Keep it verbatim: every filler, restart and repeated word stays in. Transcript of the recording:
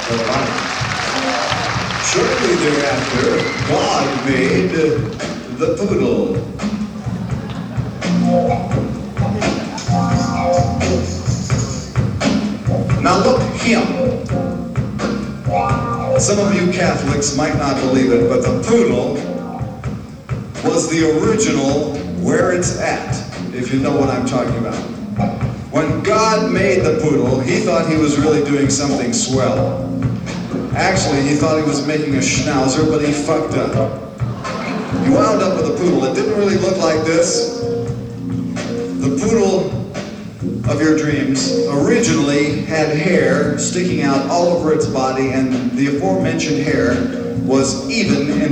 for life. Shortly thereafter, God made the poodle. Now look him. Some of you Catholics might not believe it, but the poodle was the original where it's at, if you know what I'm talking about. When God made the poodle, he thought he was really doing something swell. Actually, he thought he was making a schnauzer, but he fucked up. He wound up with a poodle. It didn't really look like this. The poodle of your dreams originally had hair sticking out all over its body, and the aforementioned hair was even in